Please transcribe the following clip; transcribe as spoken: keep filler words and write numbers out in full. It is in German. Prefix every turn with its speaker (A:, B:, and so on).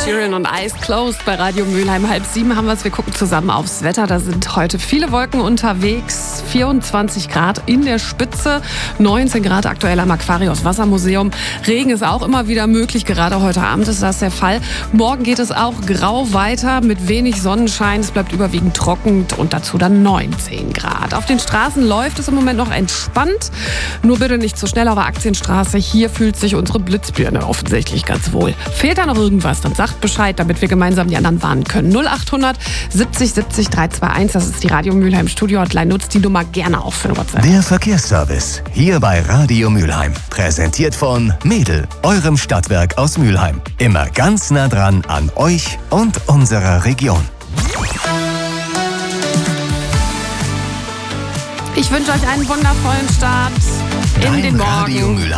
A: Sheeran und Eyes Closed bei Radio Mülheim. Halb sieben haben wir es. Wir gucken zusammen aufs Wetter. Da sind heute viele Wolken unterwegs. vierundzwanzig Grad in der Spitze. neunzehn Grad aktuell am Aquarius Wassermuseum. Regen ist auch immer wieder möglich. Gerade heute Abend ist das der Fall. Morgen geht es auch grau weiter mit wenig Sonnenschein. Es bleibt überwiegend trocken und dazu dann neunzehn Grad. Auf den Straßen läuft es im Moment noch entspannt. Nur bitte nicht zu schnell auf der Aktienstraße. Hier fühlt sich unsere Blitzbirne offensichtlich ganz wohl. Fehlt da noch irgendwas, dann sagt Bescheid, damit wir gemeinsam die anderen warnen können. null achthundert siebzig siebzig dreihundertzweiundundzwanzig, das ist die Radio Mülheim Studio Hotline. Nutzt die Nummer gerne auch für WhatsApp.
B: Der Verkehrsservice, hier bei Radio Mülheim. Präsentiert von Mädel, eurem Stadtwerk aus Mülheim. Immer ganz nah dran an euch und unserer Region.
A: Ich wünsche euch einen wundervollen Start in
B: Dein
A: den
B: Radio
A: Morgen.
B: Mülheim.